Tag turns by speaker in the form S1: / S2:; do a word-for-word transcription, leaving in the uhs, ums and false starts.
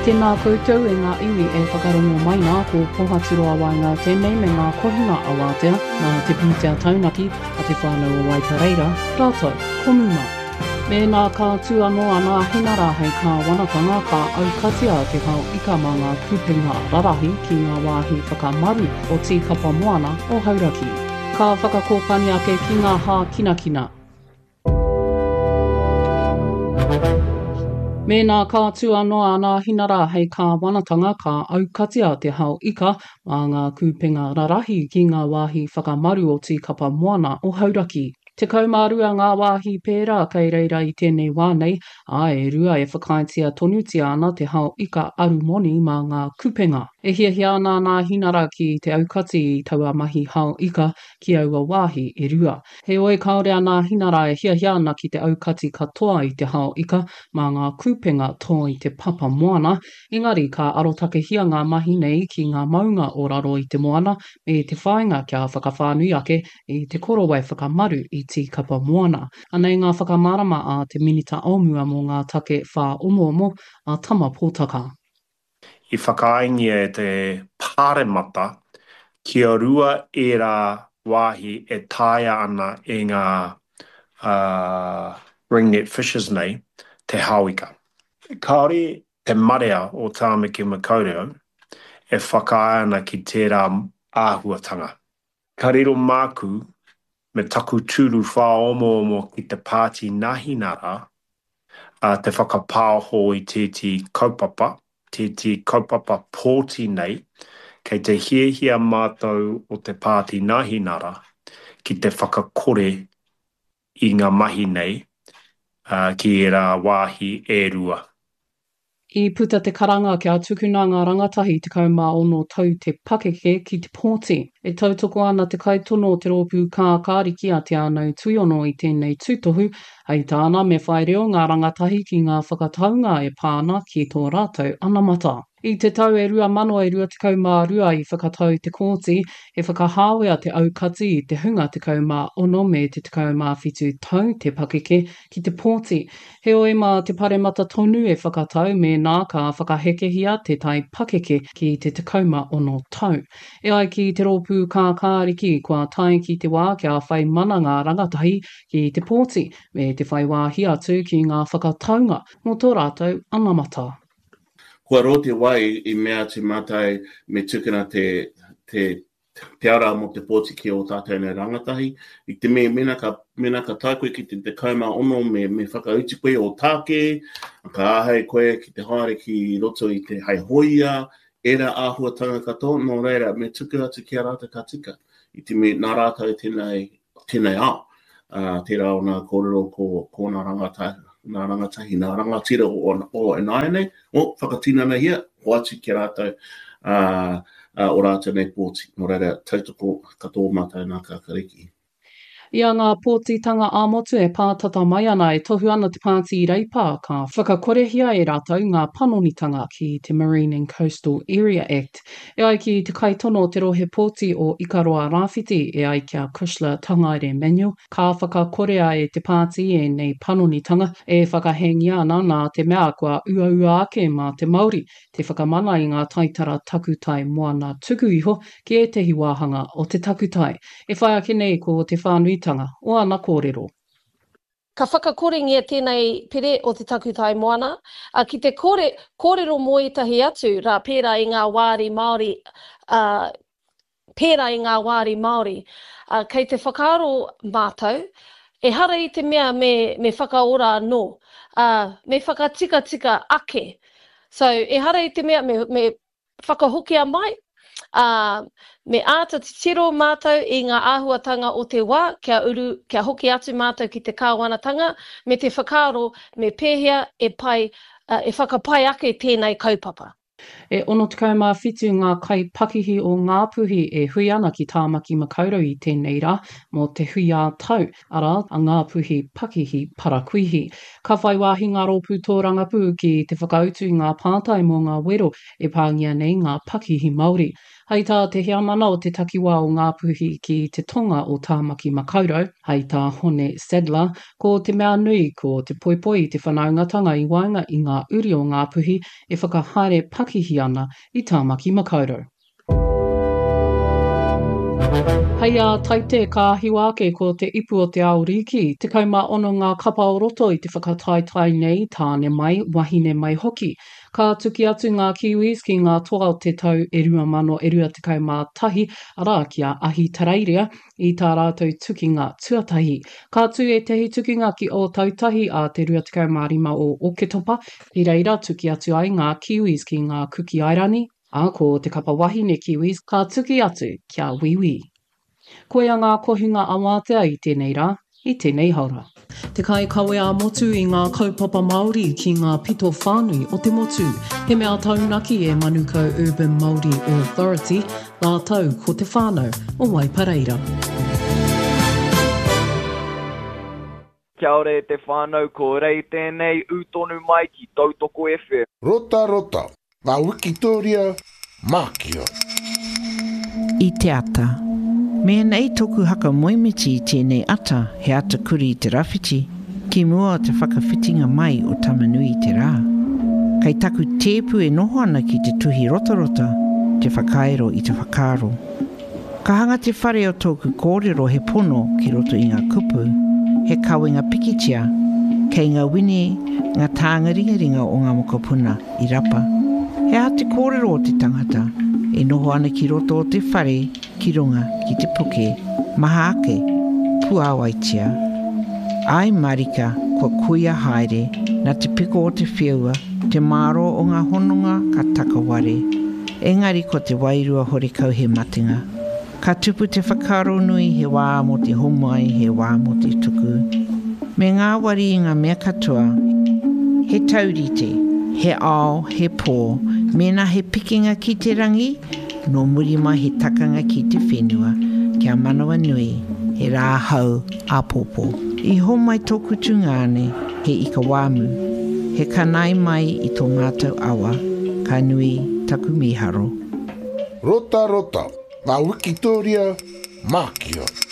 S1: tēnā koutou e ngā iwi e whakarongo mai nā ko Pohaturoa Wainga tēnei me ngā kohinga awatea mā te pūtea taunaki a te whānau o Waipareira, rātou, komuma. Me nā ka tuanoa nā hinara hei ka wanatanga ka aukatia te hao ika mā ngā kupenga rarahi ki ngā wāhi whakamaru o Tīkapa Moana o Hauraki. Ka whakakōpani ake ki ngā hā kinakina. Me nā ka tuanoa nā hinara hei ka wanatanga ka aukatia te hao ika mā ngā kupenga rarahi ki ngā wāhi whakamaru o Tīkapa Moana o Hauraki. Te kaumārua ngā wāhi pērā kei reira i tēnei wānei, a e rua e whakaitia tonutia ana te hao ika arumoni mā ngā kupenga. E hiahia ana nā hinara ki te aukati i taua mahi hao ika ki aua wāhi e rua. He oe kaore ana hinara e hiahia ana ki te aukati katoa i te hao ika mā ngā kupenga tō i te papa moana, engari ka arotake hia ngā mahi nei ki ngā maunga o raro i te moana me te whāinga kia whakawhānui ake i te korowai whakamaru i Tīkapa Moana. Anei ngā whakamārama a te minita omua mō ngā take whā omo-omo a tama pōtaka.
S2: I whakaaingia e te pāremata, kia rua e rā wāhi e tāia ana e ngā uh, ringnet fishes nei, te hauika. Kāore te marea o Tāmaki Makaurau e whakaai ana ki tērā āhuatanga. Ka rero māku me taku tūru whā omo-omo ki te pāti nahinara, uh, te whakapāho i tēti kaupapa, tēti kaupapa pōti nei, kei te hiehia mātou o te pāti nahinara, ki te whakakore i ngā mahi nei, uh, ki e rā wāhi e rua.
S1: I puta te karanga kia tukuna ngā rangatahi te kaumā ono tau te pakeke ki te pōti. E tautoko ana te kaitono te rōpū kā kāriki a te anau tuiono i tēnei tūtohu, hei tāna me whai reo ngā rangatahi ki ngā whakataunga e pāna ki tō rātou anamata. I te tau e rua mano e rua te kaumā rua i whakatau te kōti, e whakahāwea te aukati i te hunga te kaumā ono me te te kaumā whitu tau te pakeke ki te pōti. He oe mā te paremata tonu e whakatau me nā ka whakahekehia te tai pakeke ki te te kaumā ono tau. E ai ki te rōpū kā kāriki kua tai ki te wā kia whai mana ngā rangatahi ki te pōti me te whai wāhi atu ki ngā whakataunga mō tō rātou anamata.
S3: Kua rote wai i mea te matai me tukuna te, te, te ara mo te pōti ki o tātou nei rangatahi. I te me mena ka, mena ka tai koe ki te, te kaumā ono me, me whakauti koe o tāke, ka ahai koe ki te haere ki roto i te haihoia, era āhuatanga katoa, no reira me tuku atu ki a rātou ka tika. I te me nā rātou tēnei, tēnei ao, uh, tērā o nā kōrero ko, ko nā rangatahi. Nā rangatahi, nā rangatira o, o e nāia nei, o whakatina nei hia, o atu ki rātou uh, uh, o rātou nei pōti. Nō reira, tautoko katoa mātou nā kākariki.
S1: Ia ngā pōtitanga ā-motu e pātata mai ana e tohu ana te pāti i reipā ka whakakorehia e rātou ngā panonitanga ki te Marine and Coastal Area Act. E ai ki te kaitono te rohe pōti o Ikaroa Rāwhiti e ai kia Chrysler Tangaire Manual, ka whakakorea e te pāti e nei panonitanga e whakahengia ana nā te mea kua ua-ua ake mā te Māori, te whakamana i ngā taitara takutai moana tuku iho ki e tehi wāhanga o te takutai. E whai ake nei ko te whānui o ana kōrero.
S4: Ka whakakorengia tēnei pere o te takutai moana, a ki te kore, kōrero moetahi atu rā pērā i ngā wāri Māori, uh, pērā i ngā wāri Māori, uh, kei te whakaaro mātou, e hara i te mea me, me whakaora anō, uh, me whakatika tika ake. So, e hara i te mea me, me whakahokia mai, Uh, me āta te tiro mātou i ngā āhuatanga o te wā, kia uru, kia hoki atu mātou ki te kāwanatanga, me te whakaaro, me pēhea e pai, uh, e whakapai ake tēnei kaupapa.
S1: E ono te kaumā whitu ngā kai pakihi o ngā puhi e hui ana ki Tāmaki Makaurau i tēnei rā, mō te hui ā tau, ara a ngā puhi pakihi parakuihi. Ka whai wāhi ngā rōpū tō rangapu ki te whakautu ngā pātai mō ngā wero e pāngia nei ngā pakihi Māori. Hei tā te hea mana o te takiwā o ngā puhi ki te tonga o Tāmaki Makaurau, hei tā Hone Sadler, ko te mea nui ko te poipoi i te whanaungatanga i waenga i ngā uri o ngā puhi e whakahaere pakihi ana i Tāmaki Makaurau. Hei a taite ka hiwake ko te ipu o te ao riki, te kauma ono ngā kapa o roto i te whakataitai nei tāne mai, wahine mai hoki. Ka tuki atu ngā Kiwis ki ngā toa o te tau e rua mano e rua te kauma tahi, ara kia ahi tareiria i tā rātou tukinga tuatahi. Ka tu e tehi tukinga ki o tautahi a te rua te kauma rima o Oketopa, i reira tuki atu ai ngā Kiwis ki ngā Kuki Airani, a ko te kapa wahine Kiwis ka tuki atu kia wiwi. Koe a ngā kohinga awatea i tēnei rā, i tēnei haura. Te kai kawe a motu i ngā kaupapa Māori ki ngā pito whānui o te motu. He mea taunaki e Manukau Urban Māori Authority, la tau ko te whānau o Waipareira.
S5: Kia ore te whānau, ko rei tēnei utonu mai ki Tautoko F M.
S6: Rota rota, ngā Wikitoria Mākia.
S7: I te ata. Me nei toku haka moimiti i tēnei ata he ata kuri i te rawhiti, ki mua o te whakawhitinga mai o tamanui i te rā. Kai taku tēpu e noho ana ki te tuhi rotarota, te whakaero i te whakaro. Ka hanga te whare o tōku kōrero he pono ki roto i ngā kupu, he kawenga pikitia, kei ngā wini ngā tānga ringaringa o ngā mokopuna i rapa. He a te kōrero o te tangata, e noho ana ki roto o te whare, ki runga, ki te puke, maha ake, puawaitia. Ai marika, kua kuia haere, na te piko o te whiaua, te maro o ngā hononga ka takaware. Engari ko te wairua hore kau he matinga. Ka tupu te whakaro nui he wā mo te homai, he wā mo te tuku. Me ngā wari i ngā mea katoa, he taurite, he ao, he pō, mena he pikinga ki te rangi, no murima he takanga ki te whenua, kia manawa nui, he rāhau a popo. I homai tōku tungane, he ika wāmu, he kanai mai i tō mātou awa, ka nui taku miharo.
S6: Rota rota, ngā Wikitoria Mākia.